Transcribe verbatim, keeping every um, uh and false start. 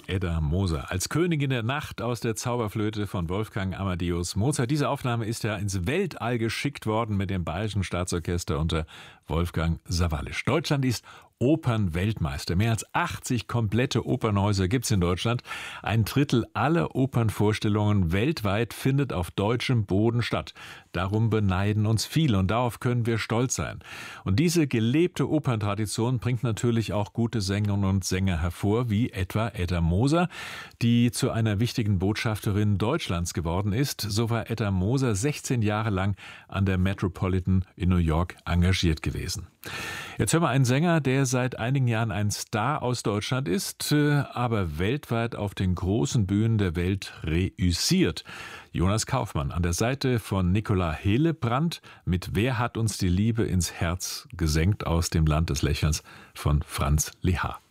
Edda Moser als Königin der Nacht aus der Zauberflöte von Wolfgang Amadeus Mozart. Diese Aufnahme ist ja ins Weltall geschickt worden mit dem Bayerischen Staatsorchester unter Wolfgang Sawallisch. Deutschland ist Opernweltmeister. Mehr als achtzig komplette Opernhäuser gibt es in Deutschland. Ein Drittel aller Opernvorstellungen weltweit findet auf deutschem Boden statt. Darum beneiden uns viele und darauf können wir stolz sein. Und diese gelebte Operntradition bringt natürlich auch gute Sängerinnen und Sänger hervor, wie etwa Edda Moser, die zu einer wichtigen Botschafterin Deutschlands geworden ist. So war Edda Moser sechzehn Jahre lang an der Metropolitan in New York engagiert gewesen. Jetzt hören wir einen Sänger, der seit einigen Jahren ein Star aus Deutschland ist, aber weltweit auf den großen Bühnen der Welt reüssiert. Jonas Kaufmann an der Seite von Nicola Hillebrand mit Wer hat uns die Liebe ins Herz gesenkt aus dem Land des Lächelns von Franz Lehár.